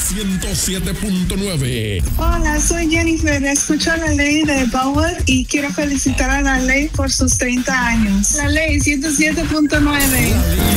107.9. Hola, soy Jennifer. Escucho la ley de Power y quiero felicitar a la ley por sus 30 años. La ley 107.9. La ley